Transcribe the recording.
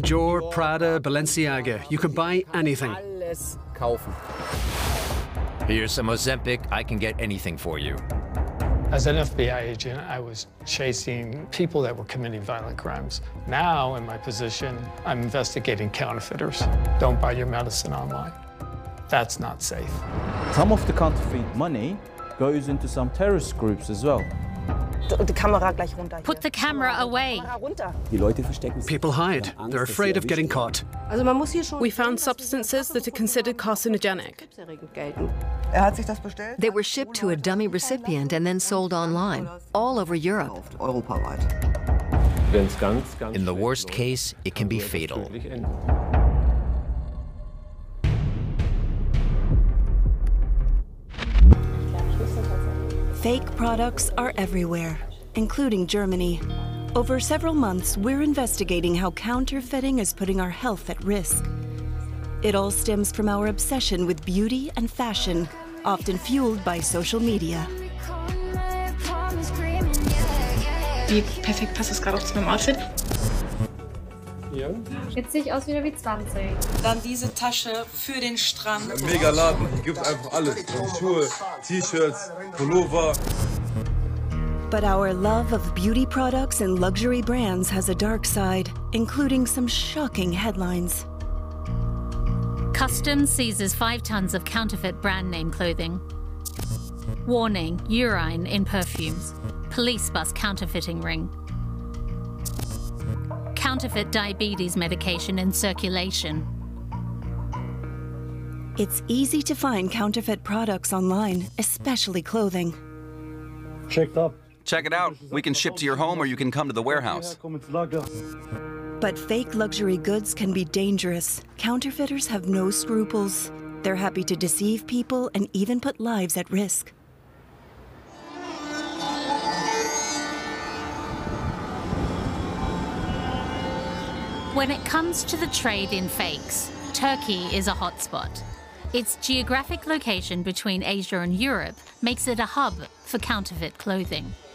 Dior, Prada, Balenciaga. You can buy anything. Alles kaufen. Here's some Ozempic. I can get anything for you. As an FBI agent, I was chasing people that were committing violent crimes. Now, in my position, I'm investigating counterfeiters. Don't buy your medicine online. That's not safe. Some of the counterfeit money goes into some terrorist groups as well. Put the camera away. People hide. They're afraid of getting caught. We found substances that are considered carcinogenic. They were shipped to a dummy recipient and then sold online, all over Europe. In the worst case, it can be fatal. Fake products are everywhere, including Germany. Over several months, we're investigating how counterfeiting is putting our health at risk. It all stems from our obsession with beauty and fashion, often fueled by social media. Wie perfekt passt das gerade auch zu meinem Outfit? Jetzt sehe ich aus wieder wie 20. Dann diese Tasche für den Strand. Mega Laden, hier gibt's einfach alles. Schuhe, T-Shirts, Pullover. But our love of beauty products and luxury brands has a dark side, including some shocking headlines. Customs seizes 5 tons of counterfeit brand name clothing. Warning, urine in perfumes. Police bust counterfeiting ring. Counterfeit diabetes medication in circulation. It's easy to find counterfeit products online, especially clothing. Checked up. Check it out. We can ship to your home or you can come to the warehouse. But fake luxury goods can be dangerous. Counterfeiters have no scruples. They're happy to deceive people and even put lives at risk. When it comes to the trade in fakes, Turkey is a hotspot. Its geographic location between Asia and Europe makes it a hub for counterfeit clothing.